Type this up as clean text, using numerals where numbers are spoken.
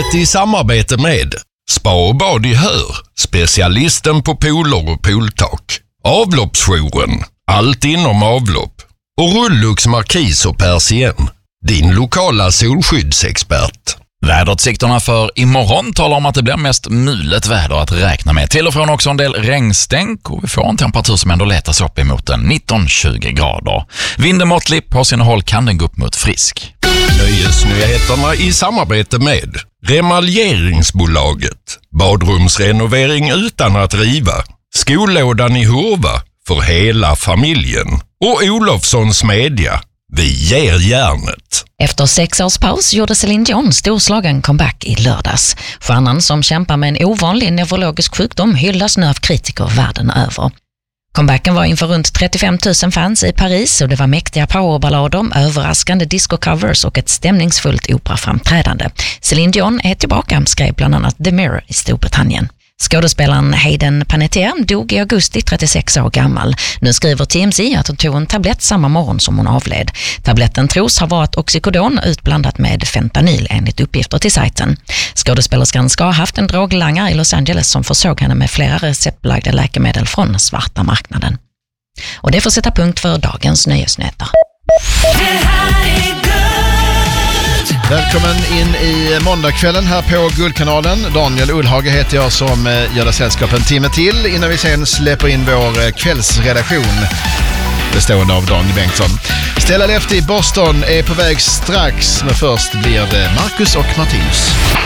Programmet i samarbete med Spa och bad i Hör, specialisten på pooler och pooltak. Avloppsjouren, allt inom avlopp. Och Rullux Markis och Persien, din lokala solskyddsexpert. Väderutsikterna för imorgon talar om att det blir mest mulet väder att räkna med. Till och från också en del regnstänk och vi får en temperatur som ändå letar sig upp emot 19-20 grader. Vinden måttlig, på sina håll kan den gå upp mot frisk. Nöjesnyheterna i samarbete med Remaljeringsbolaget. Badrumsrenovering utan att riva. Skollådan i Hurva för hela familjen. Och Olofssons Media. Vi ger järnet. Efter 6 års paus gjorde Celine Dion storslagen comeback i lördags. Stjärnan som kämpar med en ovanlig neurologisk sjukdom hyllas nu av kritiker världen över. Comebacken var inför runt 35 000 fans i Paris och det var mäktiga powerballader, överraskande disco-covers och ett stämningsfullt operaframträdande. Celine Dion är tillbaka, skrev bland annat The Mirror i Storbritannien. Skådespelaren Hayden Panettiere dog i augusti 36 år gammal. Nu skriver TMZ att hon tog en tablett samma morgon som hon avled. Tabletten tros ha varit oxycodon utblandat med fentanyl enligt uppgifter till sajten. Skådespelerskan ska ha haft en droglangare i Los Angeles som försåg henne med flera receptbelagda läkemedel från svarta marknaden. Och det får sätta punkt för dagens nöjesnyheter. Välkommen in i måndagskvällen här på Guldkanalen. Daniel Ullhage heter jag som gör det sällskap en timme till innan vi sen släpper in vår kvällsredaktion bestående av Daniel Bengtsson. Stella Lefty i Boston är på väg strax, men först blir det Marcus och Martinus.